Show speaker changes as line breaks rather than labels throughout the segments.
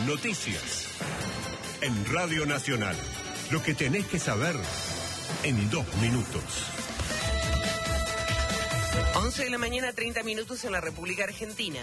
noticias. En Radio Nacional, lo que tenés que saber en 2 minutos.
11 de la mañana, 30 minutos en la República Argentina.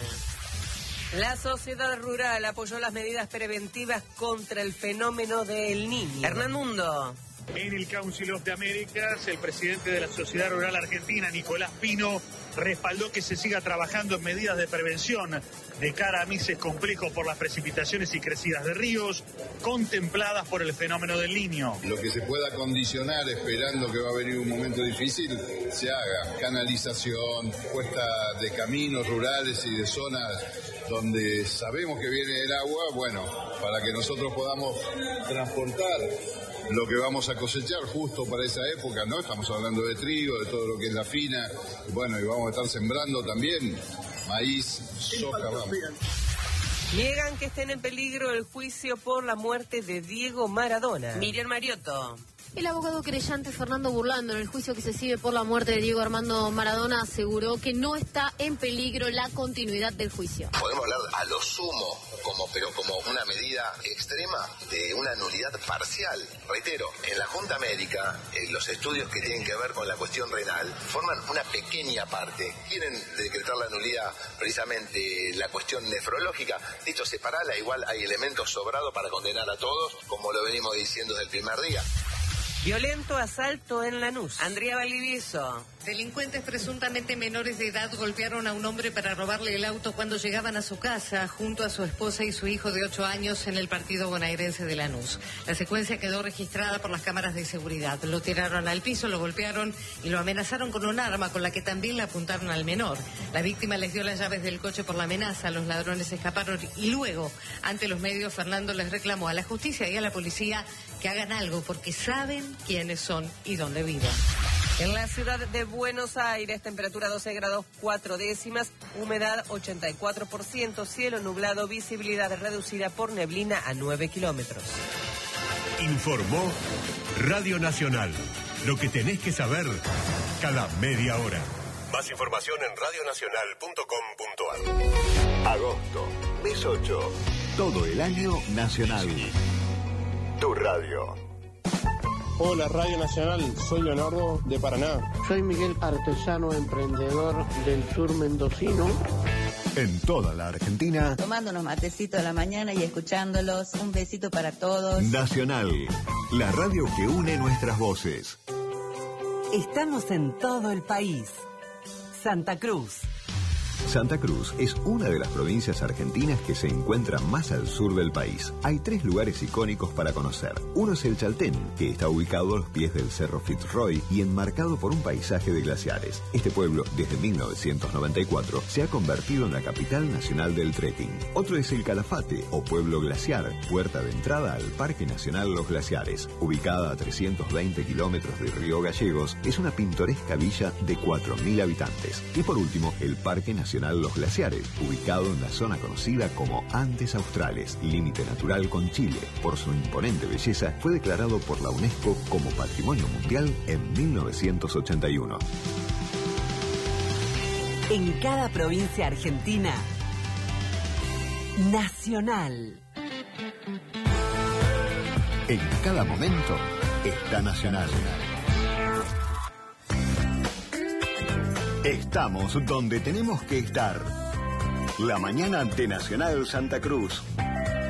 La sociedad rural apoyó las medidas preventivas contra el fenómeno del Niño. Hernán Mundo.
En el Council of the Americas, el presidente de la Sociedad Rural Argentina, Nicolás Pino, respaldó que se siga trabajando en medidas de prevención de cara a meses complejos por las precipitaciones y crecidas de ríos contempladas por el fenómeno del Niño.
Lo que se pueda condicionar esperando que va a venir un momento difícil, se haga. Canalización, puesta de caminos rurales y de zonas donde sabemos que viene el agua, bueno, para que nosotros podamos transportar lo que vamos a cosechar justo para esa época, ¿no? Estamos hablando de trigo, de todo lo que es la fina, bueno, y vamos a estar sembrando también maíz, soja, vamos.
Niegan que estén en peligro el juicio por la muerte de Diego Maradona. Miriam Mariotto.
El abogado querellante Fernando Burlando, en el juicio que se sigue por la muerte de Diego Armando Maradona, aseguró que no está en peligro la continuidad del juicio.
Podemos hablar a lo sumo, pero como una medida extrema de una nulidad parcial. Reitero, en la Junta Médica, los estudios que tienen que ver con la cuestión renal forman una pequeña parte. Quieren decretar la nulidad precisamente la cuestión nefrológica. Dicho, separala, igual hay elementos sobrados para condenar a todos, como lo venimos diciendo desde el primer día.
Violento asalto en Lanús. Andrea Valdivieso.
Delincuentes presuntamente menores de edad golpearon a un hombre para robarle el auto cuando llegaban a su casa junto a su esposa y su hijo de 8 años en el partido bonaerense de Lanús. La secuencia quedó registrada por las cámaras de seguridad. Lo tiraron al piso, lo golpearon y lo amenazaron con un arma con la que también le apuntaron al menor. La víctima les dio las llaves del coche por la amenaza. Los ladrones escaparon y luego, ante los medios, Fernando les reclamó a la justicia y a la policía que hagan algo porque saben quiénes son y dónde viven.
En la ciudad de Buenos Aires, temperatura 12 grados 4 décimas, humedad 84%, cielo nublado, visibilidad reducida por neblina a 9 kilómetros.
Informó Radio Nacional. Lo que tenés que saber cada media hora. Más información en radionacional.com.ar.
Agosto, mes 8. Todo el año nacional. Tu radio.
Hola Radio Nacional, soy Leonardo de Paraná.
Soy Miguel, artesano emprendedor del sur mendocino.
En toda la Argentina.
Tomando unos matecitos a la mañana y escuchándolos. Un besito para todos.
Nacional, la radio que une nuestras voces.
Estamos en todo el país. Santa Cruz.
Santa Cruz es una de las provincias argentinas que se encuentran más al sur del país. Hay 3 lugares icónicos para conocer. Uno es el Chaltén, que está ubicado a los pies del Cerro Fitzroy y enmarcado por un paisaje de glaciares. Este pueblo, desde 1994, se ha convertido en la capital nacional del trekking. Otro es el Calafate, o Pueblo Glaciar, puerta de entrada al Parque Nacional Los Glaciares. Ubicada a 320 kilómetros de Río Gallegos, es una pintoresca villa de 4.000 habitantes. Y por último, el Parque Nacional Los Glaciares, ubicado en la zona conocida como Andes Australes, límite natural con Chile. Por su imponente belleza, fue declarado por la UNESCO como Patrimonio Mundial en 1981.
En cada provincia argentina, Nacional.
En cada momento está Nacional. Estamos donde tenemos que estar. La mañana de Nacional Santa Cruz.